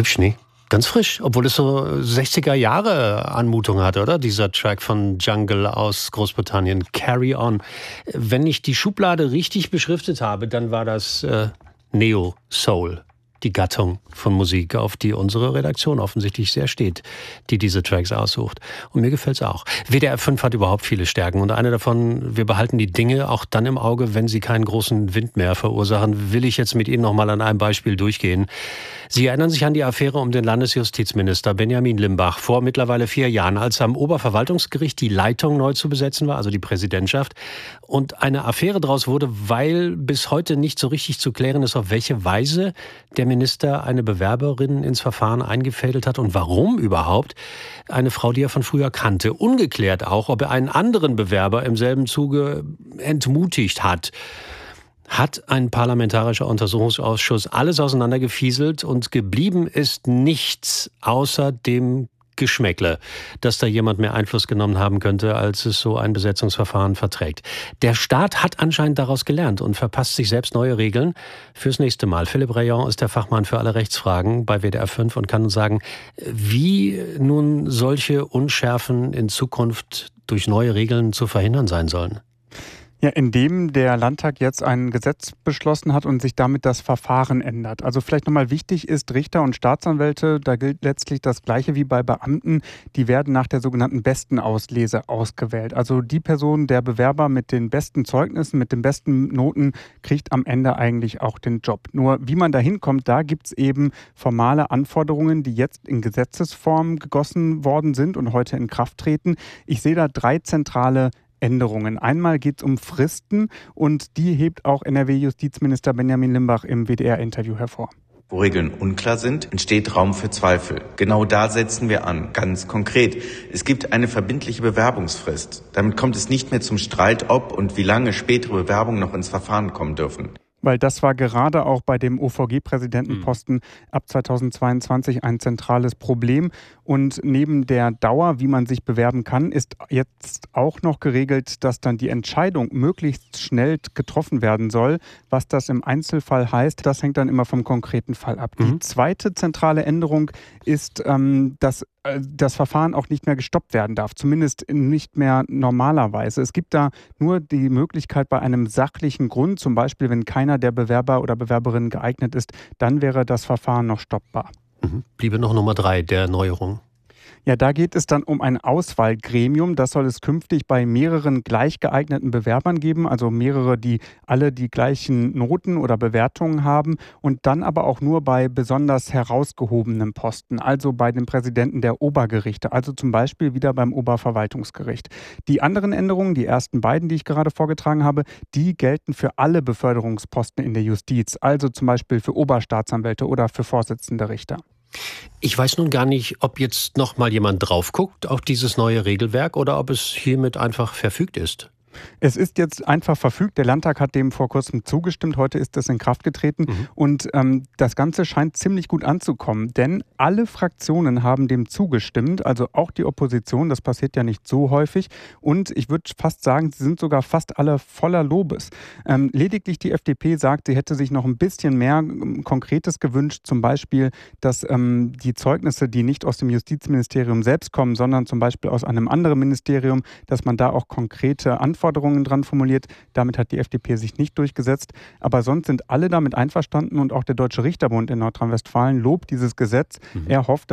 Hübsch, ne? Ganz frisch, obwohl es so 60er Jahre Anmutung hat, oder? Dieser Track von Jungle aus Großbritannien, Carry On. Wenn ich die Schublade richtig beschriftet habe, dann war das Neo-Soul, die Gattung von Musik, auf die unsere Redaktion offensichtlich sehr steht, die diese Tracks aussucht. Und mir gefällt's auch. WDR 5 hat überhaupt viele Stärken und eine davon, wir behalten die Dinge auch dann im Auge, wenn sie keinen großen Wind mehr verursachen, will ich jetzt mit Ihnen nochmal an einem Beispiel durchgehen. Sie erinnern sich an die Affäre um den Landesjustizminister Benjamin Limbach vor mittlerweile 4 Jahren, als am Oberverwaltungsgericht die Leitung neu zu besetzen war, also die Präsidentschaft, und eine Affäre daraus wurde, weil bis heute nicht so richtig zu klären ist, auf welche Weise der Minister eine Bewerberin ins Verfahren eingefädelt hat und warum überhaupt eine Frau, die er von früher kannte. Ungeklärt auch, ob er einen anderen Bewerber im selben Zuge entmutigt hat. Hat ein parlamentarischer Untersuchungsausschuss alles auseinandergefieselt und geblieben ist nichts außer dem Geschmäckle, dass da jemand mehr Einfluss genommen haben könnte, als es so ein Besetzungsverfahren verträgt. Der Staat hat anscheinend daraus gelernt und verpasst sich selbst neue Regeln fürs nächste Mal. Philipp Rayon ist der Fachmann für alle Rechtsfragen bei WDR 5 und kann uns sagen, wie nun solche Unschärfen in Zukunft durch neue Regeln zu verhindern sein sollen. Ja, indem der Landtag jetzt ein Gesetz beschlossen hat und sich damit das Verfahren ändert. Also vielleicht nochmal wichtig ist, Richter und Staatsanwälte, da gilt letztlich das Gleiche wie bei Beamten, die werden nach der sogenannten besten Auslese ausgewählt. Also die Person, der Bewerber mit den besten Zeugnissen, mit den besten Noten, kriegt am Ende eigentlich auch den Job. Nur wie man da hinkommt, da gibt es eben formale Anforderungen, die jetzt in Gesetzesform gegossen worden sind und heute in Kraft treten. Ich sehe da 3 zentrale Änderungen. Einmal geht es um Fristen und die hebt auch NRW-Justizminister Benjamin Limbach im WDR-Interview hervor. Wo Regeln unklar sind, entsteht Raum für Zweifel. Genau da setzen wir an, ganz konkret. Es gibt eine verbindliche Bewerbungsfrist. Damit kommt es nicht mehr zum Streit, ob und wie lange spätere Bewerbungen noch ins Verfahren kommen dürfen. Weil das war gerade auch bei dem OVG-Präsidentenposten ab 2022 ein zentrales Problem. Und neben der Dauer, wie man sich bewerben kann, ist jetzt auch noch geregelt, dass dann die Entscheidung möglichst schnell getroffen werden soll. Was das im Einzelfall heißt, das hängt dann immer vom konkreten Fall ab. Die zweite zentrale Änderung ist, dass das Verfahren auch nicht mehr gestoppt werden darf, zumindest nicht mehr normalerweise. Es gibt da nur die Möglichkeit bei einem sachlichen Grund, zum Beispiel wenn keiner der Bewerber oder Bewerberin geeignet ist, dann wäre das Verfahren noch stoppbar. Bliebe noch Nummer 3 der Neuerung. Ja, da geht es dann um ein Auswahlgremium. Das soll es künftig bei mehreren gleich geeigneten Bewerbern geben, also mehrere, die alle die gleichen Noten oder Bewertungen haben und dann aber auch nur bei besonders herausgehobenen Posten, also bei den Präsidenten der Obergerichte, also zum Beispiel wieder beim Oberverwaltungsgericht. Die anderen Änderungen, die ersten beiden, die ich gerade vorgetragen habe, die gelten für alle Beförderungsposten in der Justiz, also zum Beispiel für Oberstaatsanwälte oder für Vorsitzende Richter. Ich weiß nun gar nicht, ob jetzt noch mal jemand drauf guckt auf dieses neue Regelwerk oder ob es hiermit einfach verfügt ist. Es ist jetzt einfach verfügt. Der Landtag hat dem vor kurzem zugestimmt. Heute ist das in Kraft getreten. Und das Ganze scheint ziemlich gut anzukommen. Denn alle Fraktionen haben dem zugestimmt. Also auch die Opposition. Das passiert ja nicht so häufig. Und ich würde fast sagen, sie sind sogar fast alle voller Lobes. Lediglich die FDP sagt, sie hätte sich noch ein bisschen mehr Konkretes gewünscht. Zum Beispiel, dass die Zeugnisse, die nicht aus dem Justizministerium selbst kommen, sondern zum Beispiel aus einem anderen Ministerium, dass man da auch konkrete Anforderungen dran formuliert. Damit hat die FDP sich nicht durchgesetzt. Aber sonst sind alle damit einverstanden und auch der Deutsche Richterbund in Nordrhein-Westfalen lobt dieses Gesetz. Er hofft,